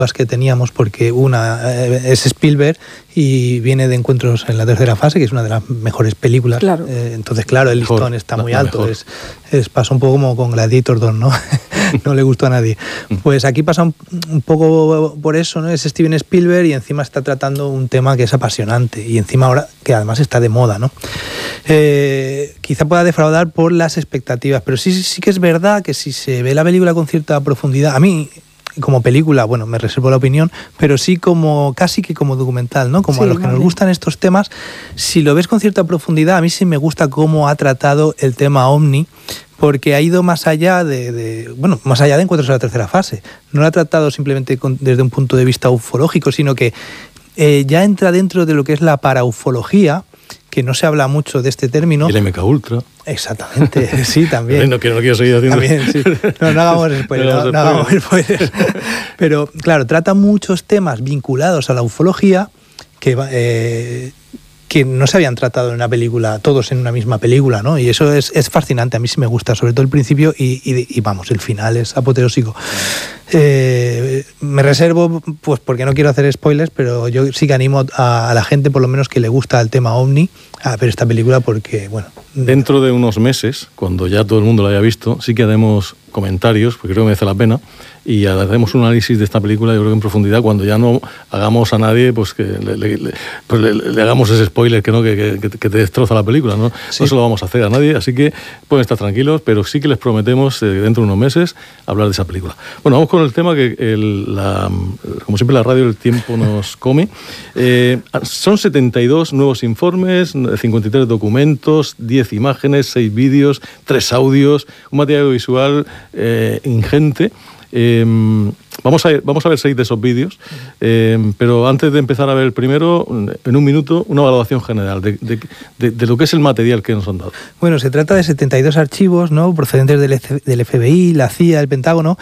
que teníamos, porque una es Spielberg y viene de Encuentros en la tercera fase, que es una de las mejores películas. Claro. Entonces, claro, el listón está muy alto. Pasa un poco como con Gladiator 2, ¿no? No le gustó a nadie. Pues aquí pasa un poco por eso, ¿no? Es Steven Spielberg y encima está tratando un tema que es apasionante y encima ahora que además está de moda, ¿no? Quizá pueda defraudar por las expectativas, pero sí que es verdad que si se ve la película con cierta profundidad, a mí como película, bueno, me reservo la opinión, pero sí casi que como documental, ¿no? Como sí, a los que nos gustan estos temas, si lo ves con cierta profundidad, a mí sí me gusta cómo ha tratado el tema OVNI, porque ha ido más allá más allá de Encuentros en la tercera fase. No lo ha tratado simplemente desde un punto de vista ufológico, sino que ya entra dentro de lo que es la paraufología, que no se habla mucho de este término. Y el MK Ultra. Exactamente, sí, también. No quiero seguir haciendo... También, sí. No hagamos spoilers, no hagamos spoilers. Pero, claro, trata muchos temas vinculados a la ufología que no se habían tratado en una película, todos en una misma película, ¿no? Y eso es fascinante, a mí sí me gusta, sobre todo el principio y vamos, el final es apoteósico. Me reservo, pues porque no quiero hacer spoilers, pero yo sí que animo a la gente, por lo menos que le gusta el tema OVNI, a ver esta película porque, bueno... Dentro de unos meses, cuando ya todo el mundo lo haya visto, sí que haremos comentarios, porque creo que merece la pena, y haremos un análisis de esta película, yo creo que en profundidad, cuando ya no hagamos a nadie pues que le hagamos ese spoiler que te destroza la película, ¿no? Sí. No se lo vamos a hacer a nadie, así que pueden estar tranquilos, pero sí que les prometemos dentro de unos meses hablar de esa película. Bueno, vamos con el tema que como siempre la radio el tiempo nos come. Son 72 nuevos informes, 53 documentos, 10 imágenes, 6 vídeos, 3 audios, un material audiovisual ingente. Vamos a ver 6 de esos vídeos, pero antes de empezar a ver el primero, en un minuto, una valoración general de lo que es el material que nos han dado. Bueno, se trata de 72 archivos, ¿no?, procedentes del FBI, la CIA, el Pentágono.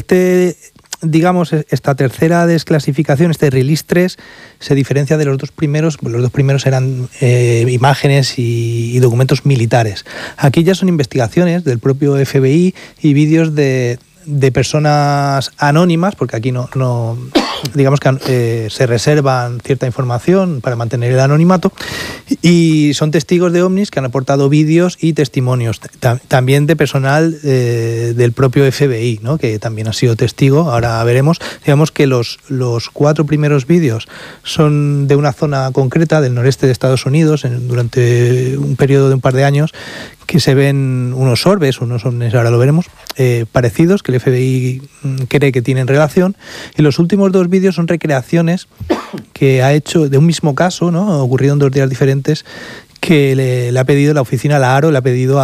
Digamos, esta tercera desclasificación, este Release 3, se diferencia de los dos primeros. Los dos primeros eran imágenes y documentos militares. Aquí ya son investigaciones del propio FBI y vídeos de personas anónimas, porque aquí no digamos que se reservan cierta información para mantener el anonimato, y son testigos de ovnis que han aportado vídeos y testimonios, también de personal del propio FBI, ¿no?, que también ha sido testigo. Ahora veremos. Digamos que los 4 primeros vídeos son de una zona concreta del noreste de Estados Unidos, durante un periodo de un par de años, que se ven unos orbes, ahora lo veremos, parecidos, que el FBI cree que tienen relación. Y los últimos 2 vídeos son recreaciones que ha hecho de un mismo caso, ¿no?, ocurrido en 2 días diferentes, que le ha pedido la oficina, la ARO, le ha pedido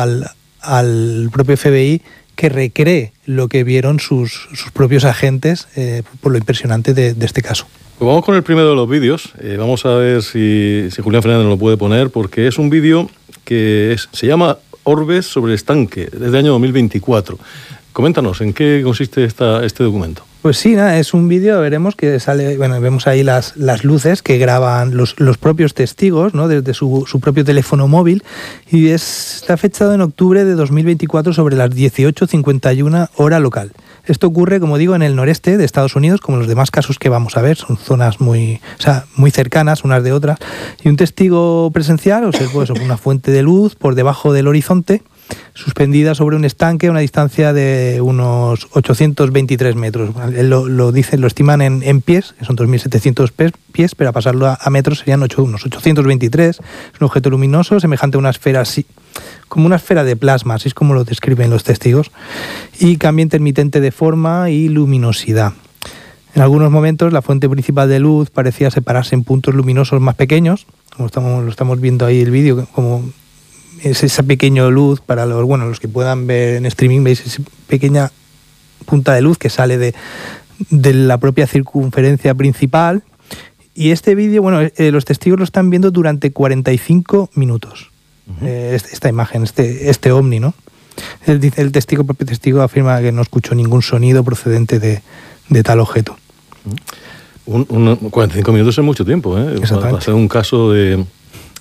al propio FBI que recree lo que vieron sus propios agentes, por lo impresionante de este caso. Pues vamos con el primero de los vídeos. Vamos a ver si Julián Fernández nos lo puede poner, porque es un vídeo que se llama Orbes sobre el estanque, desde el año 2024. Coméntanos, ¿en qué consiste este documento? Pues sí, es un vídeo, veremos que sale, bueno, vemos ahí las luces que graban los propios testigos, ¿no?, desde su propio teléfono móvil, y está fechado en octubre de 2024 sobre las 18:51 hora local. Esto ocurre, como digo, en el noreste de Estados Unidos, como los demás casos que vamos a ver. Son zonas muy cercanas unas de otras. Y un testigo presencial observó una fuente de luz por debajo del horizonte, suspendida sobre un estanque a una distancia de unos 823 metros. Él lo estiman en pies, que son 2.700 pies, pero a pasarlo a metros serían unos 823. Es un objeto luminoso semejante a una esfera así, como una esfera de plasma, así es como lo describen los testigos, y cambia intermitente de forma y luminosidad. En algunos momentos la fuente principal de luz parecía separarse en puntos luminosos más pequeños, como lo estamos viendo ahí el vídeo, como es esa pequeña luz. Para los que puedan ver en streaming, veis esa pequeña punta de luz que sale de la propia circunferencia principal. Y este vídeo, los testigos lo están viendo durante 45 minutos. Esta imagen, este ovni, ¿no? El propio testigo afirma que no escuchó ningún sonido procedente de tal objeto. 45 minutos es mucho tiempo, ¿eh? Para ser un caso de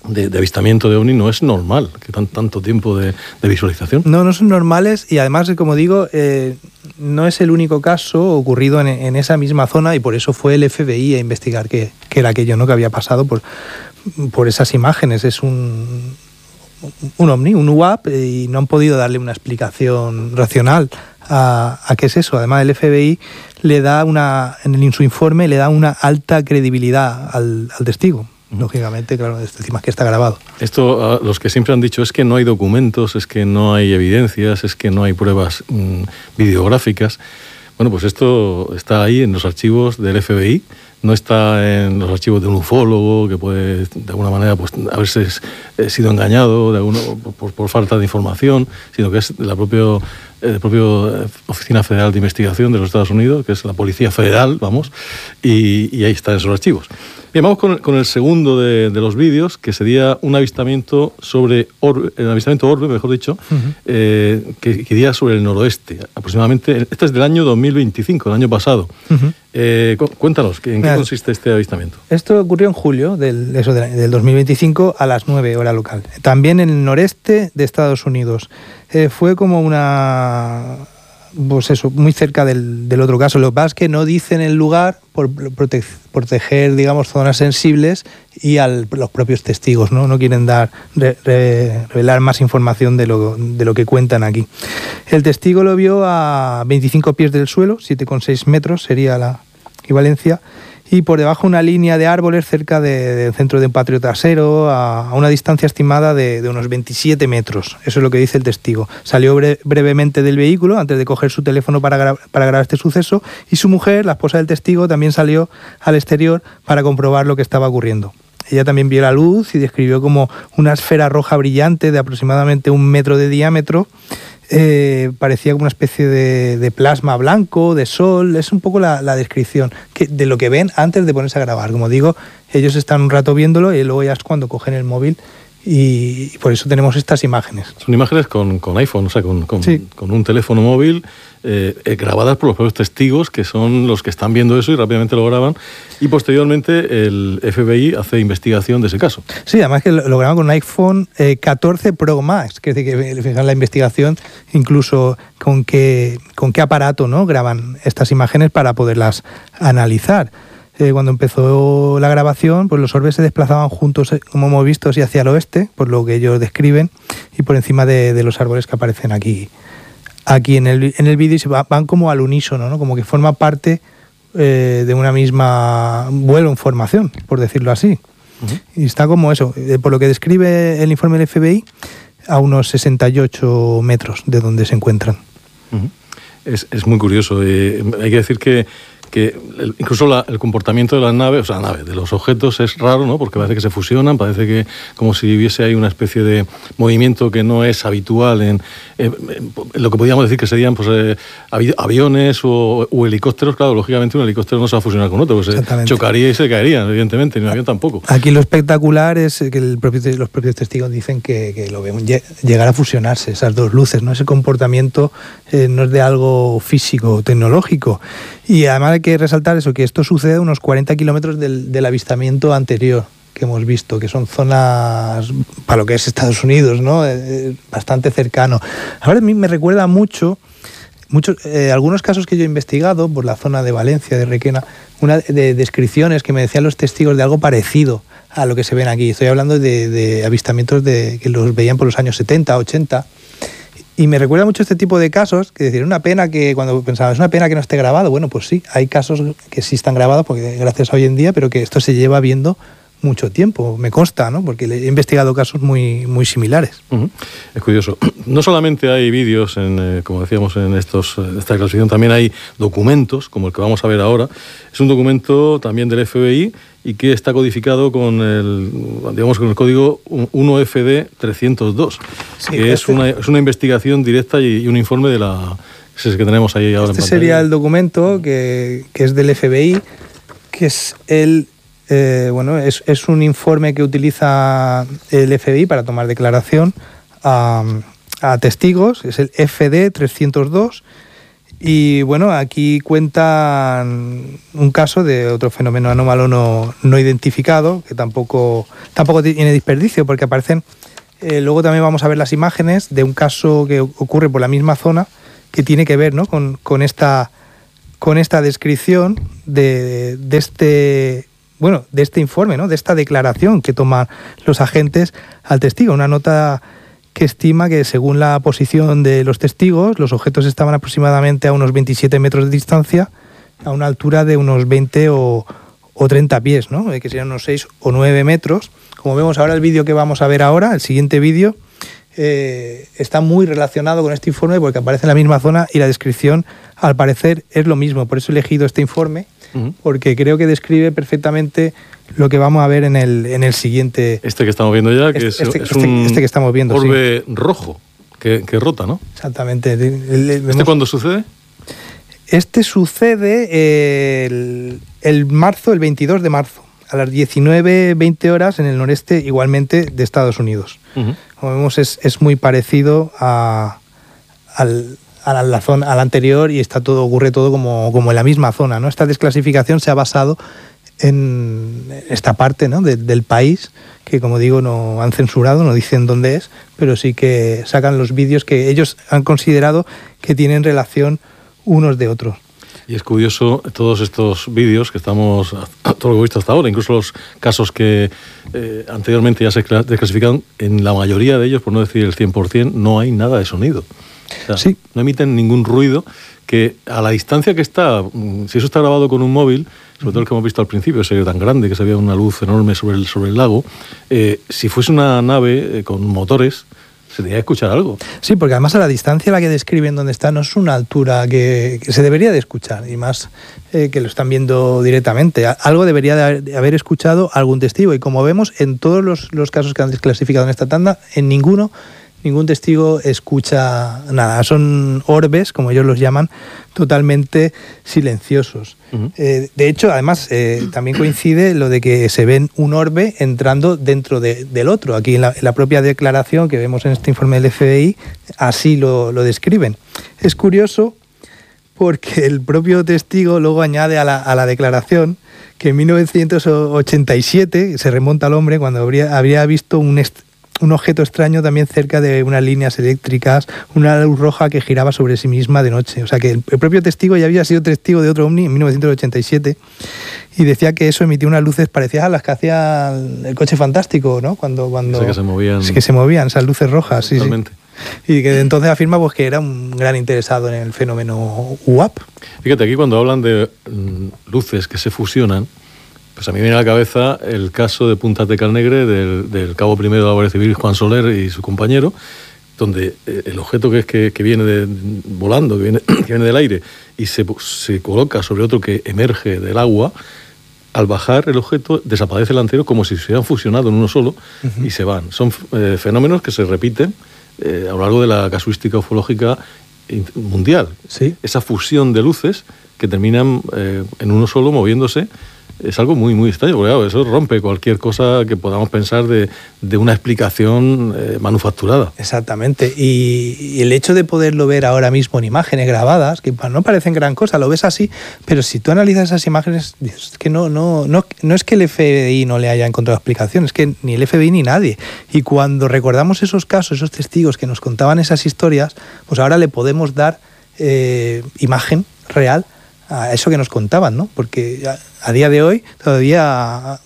de avistamiento de ovni no es normal, que tanto tiempo de visualización. No son normales y además, como digo, no es el único caso ocurrido en esa misma zona y por eso fue el FBI a investigar qué era aquello, ¿no?, que había pasado por esas imágenes. Es un ovni, un UAP, y no han podido darle una explicación racional a qué es eso. Además, el FBI le da en su informe le da una alta credibilidad al testigo. Lógicamente, claro, encima que está grabado. Esto, los que siempre han dicho, es que no hay documentos, es que no hay evidencias, es que no hay pruebas videográficas. Bueno, pues esto está ahí en los archivos del FBI, no está en los archivos de un ufólogo que puede, de alguna manera, pues haberse sido engañado por falta de información, sino que es de la propia Oficina Federal de Investigación de los Estados Unidos, que es la Policía Federal, vamos, y ahí están esos archivos. Bien, vamos con el segundo de los vídeos, que sería un avistamiento orbe, mejor dicho, que iría sobre el noroeste, aproximadamente. Este es del año 2025, el año pasado. Cuéntanos, ¿en qué consiste este avistamiento? Esto ocurrió en julio del 2025 a las 9 hora local. También en el noreste de Estados Unidos. Fue como pues eso, muy cerca del otro caso. Lo que pasa es que no dicen el lugar por proteger, digamos, zonas sensibles y los propios testigos, ¿no? No quieren revelar más información de lo que cuentan aquí. El testigo lo vio a 25 pies del suelo, 7,6 metros sería la equivalencia, y por debajo una línea de árboles cerca del centro de un patio trasero, a una distancia estimada de unos 27 metros. Eso es lo que dice el testigo. Salió brevemente del vehículo antes de coger su teléfono para grabar este suceso, y su mujer, la esposa del testigo, también salió al exterior para comprobar lo que estaba ocurriendo. Ella también vio la luz y describió como una esfera roja brillante de aproximadamente 1 metro de diámetro. Parecía como una especie de plasma blanco, de sol. Es un poco la descripción de lo que ven antes de ponerse a grabar. Como digo, ellos están un rato viéndolo y luego ya es cuando cogen el móvil, y por eso tenemos estas imágenes. Son imágenes con iPhone, o sea, con un teléfono móvil, grabadas por los propios testigos, que son los que están viendo eso y rápidamente lo graban, y posteriormente el FBI hace investigación de ese caso. Sí, además que lo graban con un iPhone 14 Pro Max, que es decir, que fijan la investigación incluso con qué aparato, ¿no?, graban estas imágenes para poderlas analizar. Cuando empezó la grabación, pues los orbes se desplazaban juntos, como hemos visto, hacia el oeste, por lo que ellos describen, y por encima de los árboles que aparecen aquí en el vídeo, y van como al unísono, ¿no?, como que forma parte de una misma vuelo en formación, por decirlo así. Y está como eso, por lo que describe el informe del FBI, a unos 68 metros de donde se encuentran. Es muy curioso. Hay que decir que incluso el comportamiento de las naves, o sea, de los objetos, es raro, ¿no?, porque parece que se fusionan, parece que como si hubiese ahí una especie de movimiento que no es habitual en lo que podríamos decir que serían, pues, aviones o helicópteros. Claro, lógicamente un helicóptero no se va a fusionar con otro, pues se chocaría y se caerían, evidentemente, ni un avión tampoco. Aquí lo espectacular es que los propios testigos dicen que lo ven llegar a fusionarse, esas dos luces, ¿no? Ese comportamiento no es de algo físico o tecnológico. Y además hay que resaltar eso, que esto sucede a unos 40 kilómetros del avistamiento anterior que hemos visto, que son zonas, para lo que es Estados Unidos, ¿no?, bastante cercano. Ahora a mí me recuerda mucho algunos casos que yo he investigado por la zona de Valencia, de Requena, una de descripciones que me decían los testigos de algo parecido a lo que se ven aquí. Estoy hablando de avistamientos que los veían por los años 70, 80. Y me recuerda mucho este tipo de casos, que decir, una pena que cuando pensaba, es una pena que no esté grabado. Bueno, pues sí, hay casos que sí están grabados, porque gracias a hoy en día, pero que esto se lleva viendo mucho tiempo, me consta, ¿no?, porque he investigado casos muy, muy similares. Es curioso. No solamente hay vídeos, como decíamos, en esta clasificación, también hay documentos, como el que vamos a ver ahora. Es un documento también del FBI y que está codificado con el código 1FD 302, sí, que es una investigación directa y un informe de que tenemos ahí ahora. Este sería el documento que es del FBI, que es es un informe que utiliza el FBI para tomar declaración a testigos. Es el FD 302 Y bueno, aquí cuentan un caso de otro fenómeno anómalo no identificado, que tampoco tiene desperdicio, porque aparecen, luego también vamos a ver las imágenes de un caso que ocurre por la misma zona, que tiene que ver, ¿no?, con esta descripción de este informe, ¿no?, de esta declaración que toman los agentes al testigo. Una nota que estima que, según la posición de los testigos, los objetos estaban aproximadamente a unos 27 metros de distancia, a una altura de unos 20 o 30 pies, ¿no?, que serían unos 6 o 9 metros. Como vemos ahora, el vídeo que vamos a ver ahora, el siguiente vídeo, está muy relacionado con este informe, porque aparece en la misma zona y la descripción, al parecer, es lo mismo. Por eso he elegido este informe, porque creo que describe perfectamente lo que vamos a ver en el siguiente. Este que estamos viendo ya, que es un que estamos viendo, orbe rojo que rota, ¿no? Exactamente. ¿Este cuándo sucede? Este sucede el 22 de marzo, a las 19:20 horas, en el noreste, igualmente, de Estados Unidos. Como vemos, es muy parecido a la zona, al anterior, y ocurre todo como en la misma zona, ¿no? Esta desclasificación se ha basado en esta parte, ¿no?, del país, que, como digo, no han censurado, no dicen dónde es, pero sí que sacan los vídeos que ellos han considerado que tienen relación unos de otros. Y es curioso todos estos vídeos que estamos, todo lo que he visto hasta ahora, incluso los casos que anteriormente ya se desclasificaron, en la mayoría de ellos, por no decir el 100%, no hay nada de sonido. O sea, sí. No emiten ningún ruido, que a la distancia que está, si eso está grabado con un móvil, sobre todo el que hemos visto al principio, ese tan grande, que se veía una luz enorme sobre el lago, si fuese una nave con motores, se debería escuchar algo. Sí, porque además a la distancia a la que describen donde está no es una altura que se debería de escuchar, y más que lo están viendo directamente. Algo debería de haber escuchado algún testigo, y como vemos en todos los casos que han desclasificado en esta tanda, en ningún testigo escucha nada. Son orbes, como ellos los llaman, totalmente silenciosos. De hecho, además, también coincide lo de que se ven un orbe entrando dentro del otro. Aquí en la propia declaración que vemos en este informe del FBI, así lo describen. Es curioso porque el propio testigo luego añade a la declaración que en 1987, se remonta al hombre, cuando habría visto un objeto extraño también cerca de unas líneas eléctricas, una luz roja que giraba sobre sí misma de noche. O sea que el propio testigo ya había sido testigo de otro ovni en 1987, y decía que eso emitía unas luces parecidas a las que hacía el Coche Fantástico, ¿no? Cuando que se movían. Que se movían, esas luces rojas. Totalmente. Sí. Y que entonces afirma pues que era un gran interesado en el fenómeno UAP. Fíjate, aquí cuando hablan de luces que se fusionan, pues a mí me viene a la cabeza el caso de Punta Tecalnegre del cabo primero de la Guardia Civil, Juan Soler, y su compañero, donde el objeto que viene volando, que viene del aire, y se coloca sobre otro que emerge del agua, al bajar el objeto desaparece el anterior como si se hubieran fusionado en uno solo, y se van. Son fenómenos que se repiten a lo largo de la casuística ufológica mundial. Sí. Esa fusión de luces que terminan en uno solo moviéndose. Es algo muy, muy extraño, porque claro, eso rompe cualquier cosa que podamos pensar de una explicación manufacturada. Exactamente, y el hecho de poderlo ver ahora mismo en imágenes grabadas, que no parecen gran cosa, lo ves así, pero si tú analizas esas imágenes, dices que no es que el FBI no le haya encontrado explicación, es que ni el FBI ni nadie. Y cuando recordamos esos casos, esos testigos que nos contaban esas historias, pues ahora le podemos dar imagen real a eso que nos contaban, ¿no? Porque a día de hoy todavía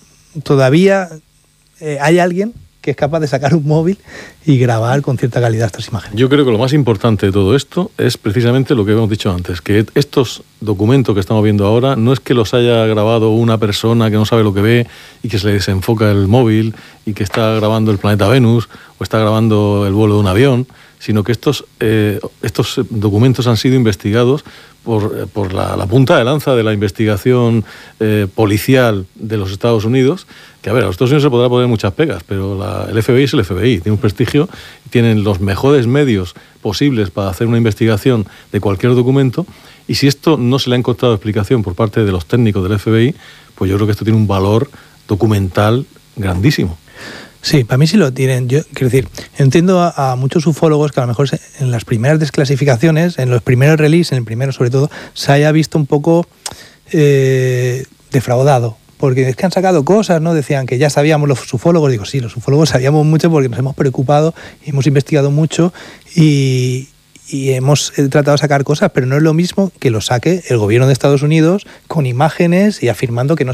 hay alguien que es capaz de sacar un móvil y grabar con cierta calidad estas imágenes. Yo creo que lo más importante de todo esto es precisamente lo que hemos dicho antes, que estos documentos que estamos viendo ahora no es que los haya grabado una persona que no sabe lo que ve y que se le desenfoca el móvil y que está grabando el planeta Venus o está grabando el vuelo de un avión, sino que estos documentos han sido investigados por la punta de lanza de la investigación policial de los Estados Unidos, que a ver, a los Estados Unidos se podrá poner muchas pegas, pero el FBI es el FBI, tiene un prestigio, tienen los mejores medios posibles para hacer una investigación de cualquier documento, y si esto no se le ha encontrado explicación por parte de los técnicos del FBI, pues yo creo que esto tiene un valor documental grandísimo. Sí, para mí sí lo tienen. Yo quiero decir, entiendo a muchos ufólogos que a lo mejor en las primeras desclasificaciones, en los primeros releases, en el primero sobre todo, se haya visto un poco defraudado. Porque es que han sacado cosas, ¿no? Decían que ya sabíamos los ufólogos. Digo, sí, los ufólogos sabíamos mucho porque nos hemos preocupado, hemos investigado mucho y hemos tratado de sacar cosas, pero no es lo mismo que lo saque el gobierno de Estados Unidos con imágenes y afirmando que no